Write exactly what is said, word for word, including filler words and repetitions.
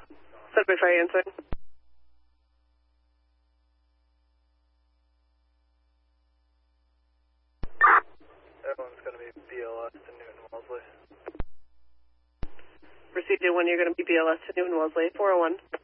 Sudbury Ferry inside. Everyone's going to be B L S to Newton Wellesley. Proceed to one, you're going to be B L S to Newton Wellesley, four oh one.